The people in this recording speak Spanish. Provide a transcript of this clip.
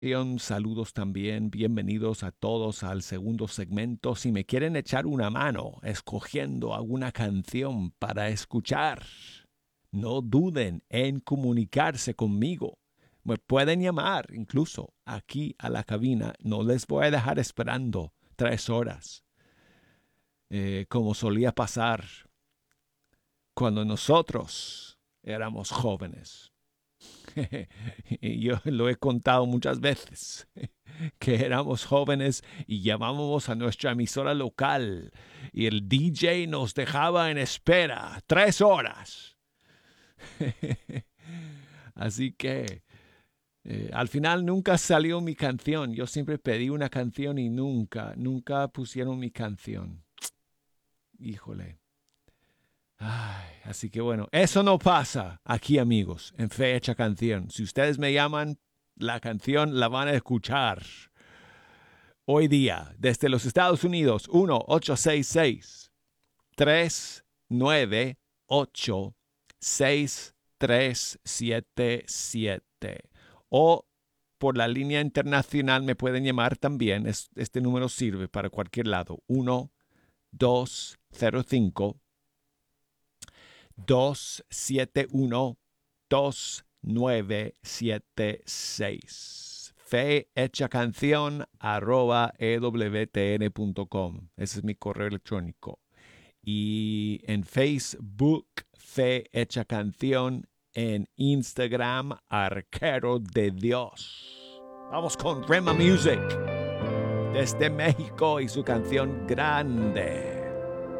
Saludos también, bienvenidos a todos al segundo segmento. Si me quieren echar una mano escogiendo alguna canción para escuchar, no duden en comunicarse conmigo. Me pueden llamar incluso aquí a la cabina. No les voy a dejar esperando 3 horas, como solía pasar cuando nosotros éramos jóvenes. Y yo lo he contado muchas veces, que éramos jóvenes y llamábamos a nuestra emisora local y el DJ nos dejaba en espera 3 horas. Así que al final nunca salió mi canción. Yo siempre pedí una canción y nunca pusieron mi canción. Híjole. Ay, así que bueno, eso no pasa aquí, amigos, en Fecha Canción. Si ustedes me llaman, la canción la van a escuchar hoy día desde los Estados Unidos. 1-866-398-6377. O por la línea internacional me pueden llamar también. Este número sirve para cualquier lado. 1-205-271-2976. fehechacanción@ewtn.com. Ese es mi correo electrónico. Y en Facebook, Fe Hecha Canción. En Instagram, Arquero de Dios. Vamos con Rema Music desde México y su canción Grande.